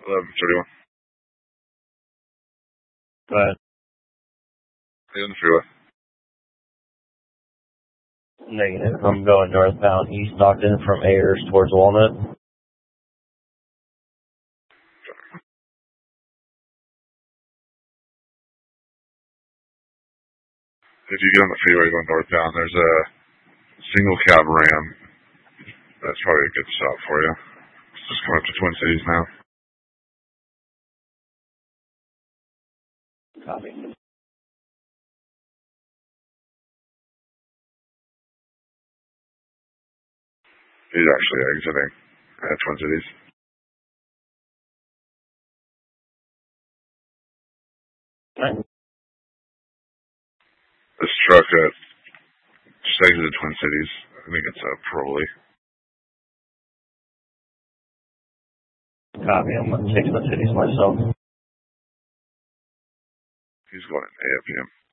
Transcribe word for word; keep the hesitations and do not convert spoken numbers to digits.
eleven thirty-one. Go ahead. Are you on the freeway? Negative. I'm going northbound East Stockton from Ayers towards Walnut. If you get on the freeway going northbound, there's a single cab Ram. That's probably a good stop for you. It's just coming up to Twin Cities now. Copy. He's actually exiting at Twin Cities. Right. This truck at just exited Twin Cities. I think it's a Proli. Copy. I'm going to take the cities myself. He's going at A P M.